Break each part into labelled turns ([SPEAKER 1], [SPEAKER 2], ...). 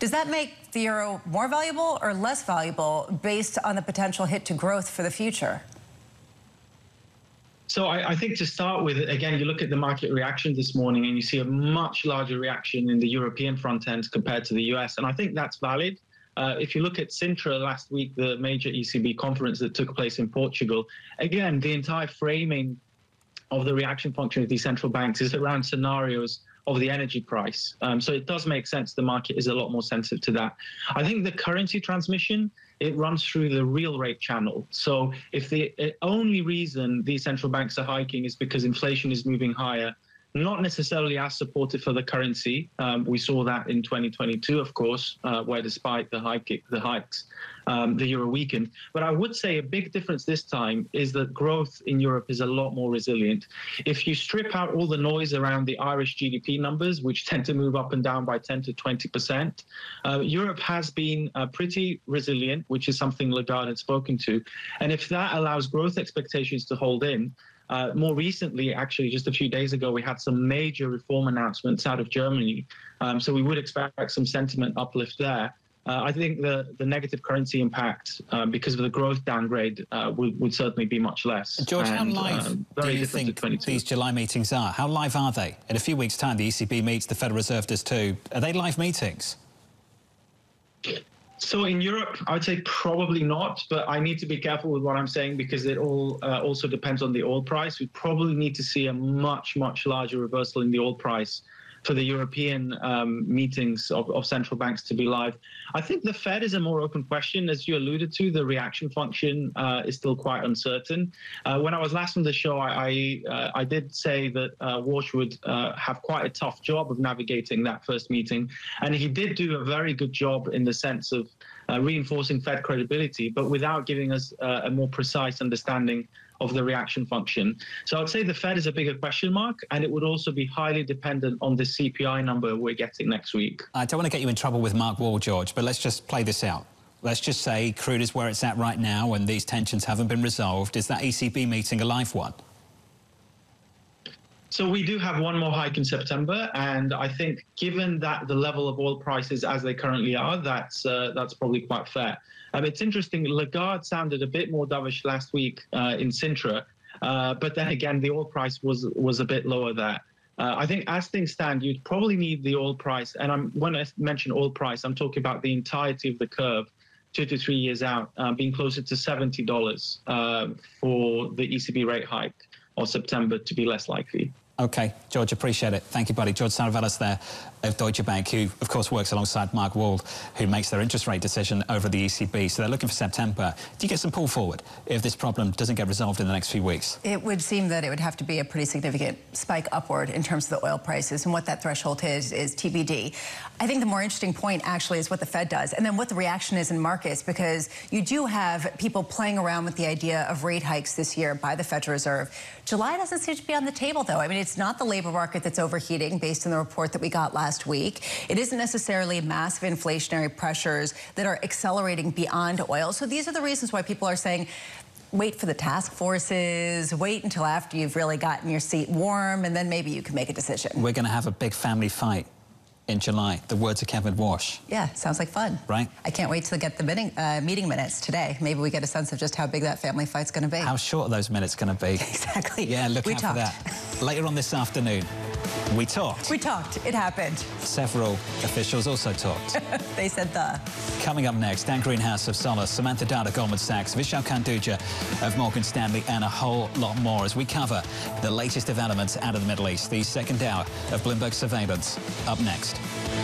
[SPEAKER 1] Does that make the euro more valuable or less valuable based on the potential hit to growth for the future?
[SPEAKER 2] So I think to start with, again, you look at the market reaction this morning and you see a much larger reaction in the European front end compared to the US. And I think that's valid. If you look at Sintra last week, the major ECB conference that took place in Portugal, again, the entire framing of the reaction function of these central banks is around scenarios of the energy price. So it does make sense the market is a lot more sensitive to that. I think the currency transmission, it runs through the real rate channel. So if the only reason these central banks are hiking is because inflation is moving higher, not necessarily as supportive for the currency. We saw that in 2022, of course, where despite the hikes, the euro weakened. But I would say a big difference this time is that growth in Europe is a lot more resilient. If you strip out all the noise around the Irish GDP numbers, which tend to move up and down by 10 to 20%, Europe has been pretty resilient, which is something Lagarde had spoken to. And if that allows growth expectations to hold in, more recently, actually, just a few days ago, we had some major reform announcements out of Germany. So we would expect some sentiment uplift there. I think the negative currency impact, because of the growth downgrade, would certainly be much less.
[SPEAKER 3] George, how live do you think these July meetings are? How live are they? In a few weeks' time, the ECB meets, the Federal Reserve does too. Are they live meetings?
[SPEAKER 2] So in Europe, I would say probably not, but I need to be careful with what I'm saying because it all also depends on the oil price. We probably need to see a much, much larger reversal in the oil price for the European meetings of central banks to be live. I think the Fed is a more open question. As you alluded to, the reaction function is still quite uncertain. When I was last on the show, I did say that Walsh would have quite a tough job of navigating that first meeting. And he did do a very good job in the sense of reinforcing Fed credibility, but without giving us a more precise understanding of the reaction function. So I'd say the Fed is a bigger question mark, and it would also be highly dependent on the CPI number we're getting next week.
[SPEAKER 3] I don't want to get you in trouble with Mark Wall, George, but let's just play this out. Let's just say crude is where it's at right now and these tensions haven't been resolved. Is that ECB meeting a live one?
[SPEAKER 2] So we do have one more hike in September, and I think given that the level of oil prices as they currently are, that's probably quite fair. It's interesting, Lagarde sounded a bit more dovish last week in Sintra, but then again, the oil price was a bit lower there. I think as things stand, you'd probably need the oil price, and when I mention oil price, I'm talking about the entirety of the curve, 2 to 3 years out, being closer to $70 for the ECB rate hike of September to be less likely.
[SPEAKER 3] OK, George, appreciate it. Thank you, buddy. George Saravelis there of Deutsche Bank, who, of course, works alongside Mark Wall, who makes their interest rate decision over the ECB. So they're looking for September. Do you get some pull forward if this problem doesn't get resolved in the next few weeks?
[SPEAKER 1] It would seem that it would have to be a pretty significant spike upward in terms of the oil prices, and what that threshold is TBD. I think the more interesting point, actually, is what the Fed does, and then what the reaction is in markets, because you do have people playing around with the idea of rate hikes this year by the Federal Reserve. July doesn't seem to be on the table, though. I mean, it's not the labor market that's overheating based on the report that we got last week. It isn't necessarily massive inflationary pressures that are accelerating beyond oil. So these are the reasons why people are saying, wait for the task forces, wait until after you've really gotten your seat warm, and then maybe you can make a decision.
[SPEAKER 3] We're going to have a big family fight in July. The words of Kevin Walsh.
[SPEAKER 1] Yeah, sounds like fun.
[SPEAKER 3] Right?
[SPEAKER 1] I can't wait to get the meeting minutes today. Maybe we get a sense of just how big that family fight's going to be.
[SPEAKER 3] How short are those minutes going to be?
[SPEAKER 1] Exactly.
[SPEAKER 3] Yeah, look out for that. Later on this afternoon, we talked.
[SPEAKER 1] We talked. It happened.
[SPEAKER 3] Several officials also talked.
[SPEAKER 1] They said the.
[SPEAKER 3] Coming up next, Dan Greenhouse of Solis, Samantha Dada, Goldman Sachs, Vishal Kanduja of Morgan Stanley, and a whole lot more as we cover the latest developments out of the Middle East. The second hour of Bloomberg Surveillance up next.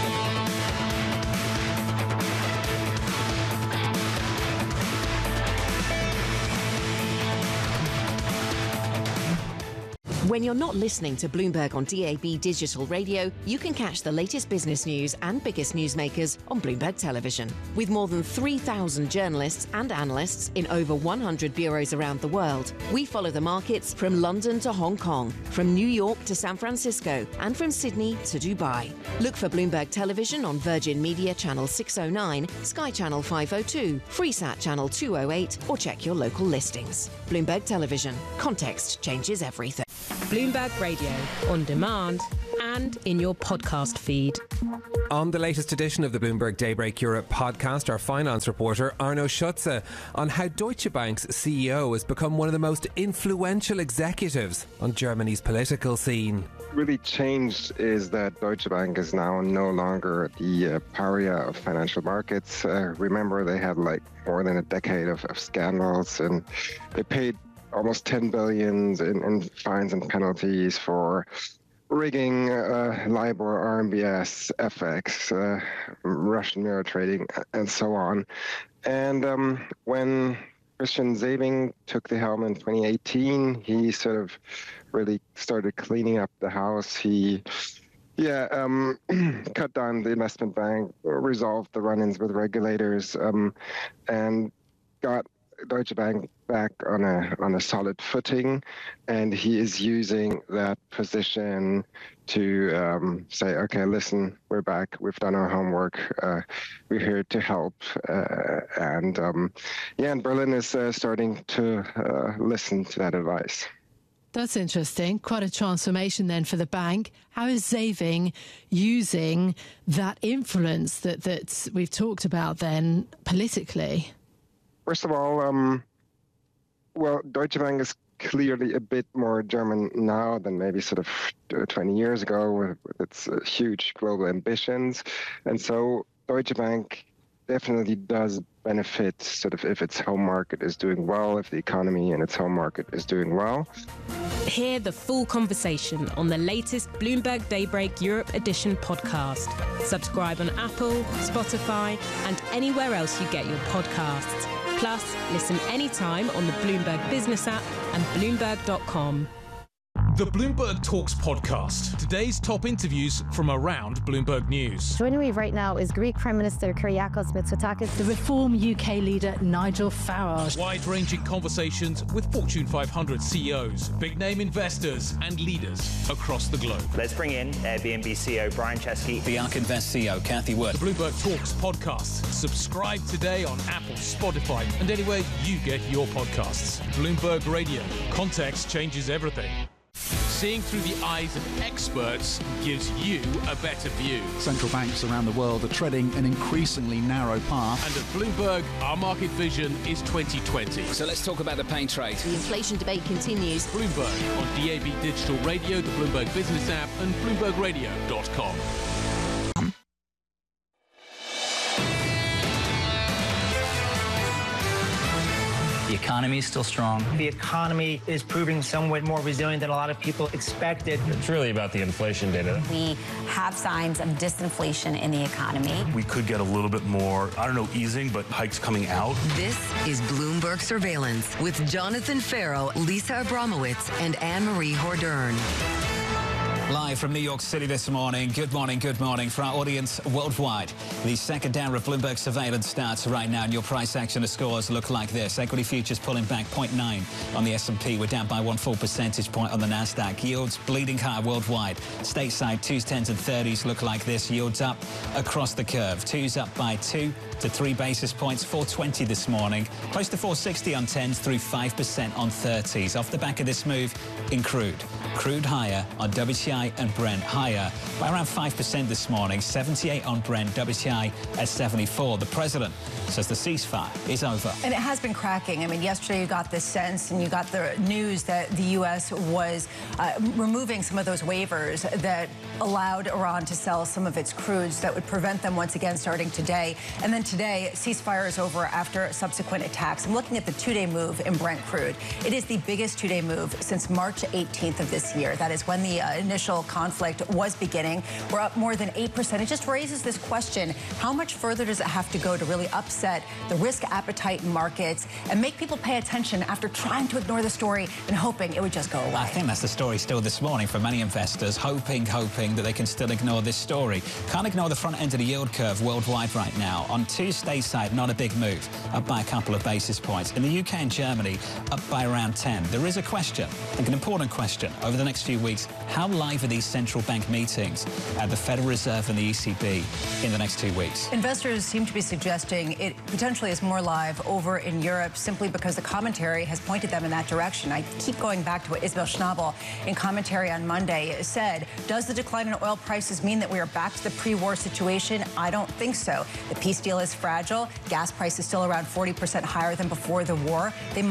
[SPEAKER 4] When you're not listening to Bloomberg on DAB digital radio, you can catch the latest business news and biggest newsmakers on Bloomberg Television. With more than 3,000 journalists and analysts in over 100 bureaus around the world, we follow the markets from London to Hong Kong, from New York to San Francisco, and from Sydney to Dubai. Look for Bloomberg Television on Virgin Media Channel 609, Sky Channel 502, Freesat Channel 208, or check your local listings. Bloomberg Television. Context changes everything.
[SPEAKER 5] Bloomberg Radio, on demand and in your podcast feed.
[SPEAKER 6] On the latest edition of the Bloomberg Daybreak Europe podcast, our finance reporter Arno Schutze on how Deutsche Bank's CEO has become one of the most influential executives on Germany's political scene.
[SPEAKER 7] Really changed is that Deutsche Bank is now no longer the pariah of financial markets. Remember, they had like more than a decade of scandals, and they paid almost 10 billion in fines and penalties for rigging, LIBOR, RMBS, FX, Russian mirror trading, and so on. And when Christian Sewing took the helm in 2018, he sort of really started cleaning up the house. He cut down the investment bank, resolved the run-ins with regulators, and got Deutsche Bank back on a solid footing, and he is using that position to say, okay, listen, we're back, we've done our homework, we're here to help, and Berlin is starting to listen to that advice.
[SPEAKER 8] That's interesting. Quite a transformation then for the bank. How is Sewing using that influence that we've talked about then politically?
[SPEAKER 7] First of all, Deutsche Bank is clearly a bit more German now than maybe sort of 20 years ago with its huge global ambitions. And so Deutsche Bank definitely does benefit sort of if its home market is doing well, if the economy in its home market is doing well.
[SPEAKER 5] Hear the full conversation on the latest Bloomberg Daybreak Europe Edition podcast. Subscribe on Apple, Spotify, and anywhere else you get your podcasts. Plus, listen anytime on the Bloomberg Business app and Bloomberg.com.
[SPEAKER 9] The Bloomberg Talks podcast. Today's top interviews from around Bloomberg News.
[SPEAKER 10] Joining me right now is Greek Prime Minister Kyriakos Mitsotakis,
[SPEAKER 8] the Reform UK leader Nigel Farage.
[SPEAKER 9] Wide-ranging conversations with Fortune 500 CEOs, big-name investors and leaders across the globe.
[SPEAKER 11] Let's bring in Airbnb CEO Brian Chesky.
[SPEAKER 3] The ARK Invest CEO Kathy Wood.
[SPEAKER 9] The Bloomberg Talks podcast. Subscribe today on Apple, Spotify, and anywhere you get your podcasts. Bloomberg Radio. Context changes everything. Seeing through the eyes of experts gives you a better view.
[SPEAKER 12] Central banks around the world are treading an increasingly narrow path.
[SPEAKER 9] And at Bloomberg, our market vision is 2020.
[SPEAKER 3] So let's talk about the pain trade.
[SPEAKER 4] The inflation debate continues.
[SPEAKER 9] Bloomberg on DAB Digital Radio, the Bloomberg Business app, and BloombergRadio.com.
[SPEAKER 13] The economy is still strong.
[SPEAKER 14] The economy is proving somewhat more resilient than a lot of people expected.
[SPEAKER 15] It's really about the inflation data.
[SPEAKER 16] We have signs of disinflation in the economy.
[SPEAKER 17] We could get a little bit more, easing, but hikes coming out.
[SPEAKER 18] This is Bloomberg Surveillance with Jonathan Farrow, Lisa Abramowitz, and Anne-Marie Hordern.
[SPEAKER 3] Live from New York City this morning. Good morning for our audience worldwide. The second hour of Bloomberg Surveillance starts right now, and your price action scores look like this. Equity futures pulling back 0.9 on the S&P. We're down by 1 full percentage point on the Nasdaq. Yields bleeding higher worldwide. Stateside 2s, 10s and 30s look like this. Yields up across the curve. 2s up by 2 to 3 basis points. 420 this morning. Close to 460 on 10s, through 5% on 30s. Off the back of this move in crude. Crude higher on WTI and Brent, higher by around 5% this morning. 78 on Brent, WTI at 74. The president says the ceasefire is over.
[SPEAKER 1] And it has been cracking. I mean, yesterday you got this sense and you got the news that the U.S. was removing some of those waivers that allowed Iran to sell some of its crudes that would prevent them once again starting today. And then today, ceasefire is over after subsequent attacks. I'm looking at the two-day move in Brent crude. It is the biggest two-day move since March 18th of this year. That is when the initial conflict was beginning. We're up more than 8%. It just raises this question, how much further does it have to go to really upset the risk appetite in markets and make people pay attention after trying to ignore the story and hoping it would just go away?
[SPEAKER 3] I think that's the story still this morning for many investors, hoping that they can still ignore this story. Can't ignore the front end of the yield curve worldwide right now. On Tuesday's side, not a big move, up by a couple of basis points. In the UK and Germany, up by around 10. There is a question, I think an important question, over the next few weeks. How likely for these central bank meetings at the Federal Reserve and the ECB in the next 2 weeks?
[SPEAKER 1] Investors seem to be suggesting it potentially is more live over in Europe simply because the commentary has pointed them in that direction. I keep going back to what Isabel Schnabel in commentary on Monday said. Does the decline in oil prices mean that we are back to the pre-war situation? I don't think so. The peace deal is fragile. Gas prices still around 40% higher than before the war. They